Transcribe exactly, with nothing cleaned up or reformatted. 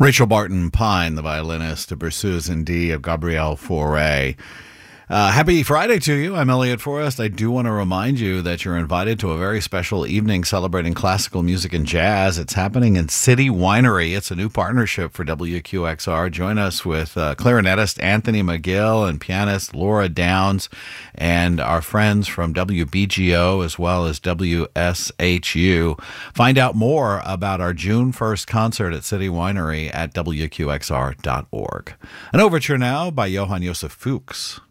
Rachel Barton Pine, the violinist, Berceuse in D of Gabrielle Fauré. Uh, happy Friday to you. I'm Elliot Forrest. I do want to remind you that you're invited to a very special evening celebrating classical music and jazz. It's happening in City Winery. It's a new partnership for W Q X R. Join us with uh, clarinetist Anthony McGill and pianist Laura Downs and our friends from W B G O as well as W S H U. Find out more about our June first concert at City Winery at W Q X R dot org. An overture now by Johann Josef Fuchs.